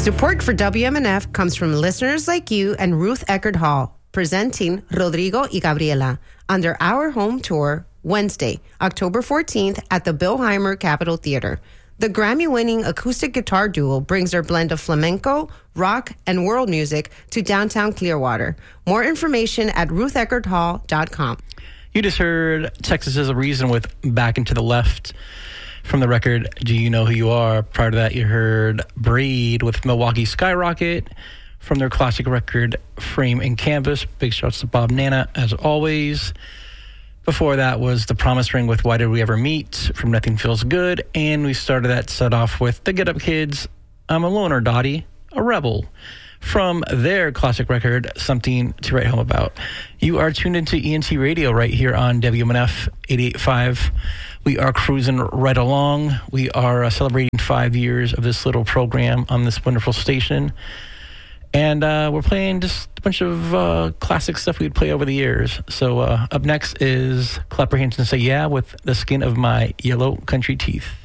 Support for WMNF comes from listeners like you and Ruth Eckerd Hall, presenting Rodrigo y Gabriela under Our Home Tour Wednesday, October 14th at the Billheimer Capitol Theater. The Grammy-winning acoustic guitar duo brings their blend of flamenco, rock, and world music to downtown Clearwater. More information at rutheckerdhall.com. You just heard Texas is a Reason with Back and to the Left from the record Do You Know Who You Are? Prior to that, you heard Braid with Milwaukee Skyrocket from their classic record Frame and Canvas. Big shouts to Bob Nana, as always. Before that was The Promise Ring with Why Did We Ever Meet from Nothing Feels Good. And we started that set off with the Get Up Kids, I'm a Loner, Dottie, a Rebel, from their classic record, Something to Write Home About. You are tuned into ENT Radio right here on WMNF 88.5. We are cruising right along. We are celebrating 5 years of this little program on this wonderful station. And we're playing just a bunch of classic stuff we'd play over the years. So up next is Clap Your Hands and Say Yeah with The Skin of My Yellow Country Teeth.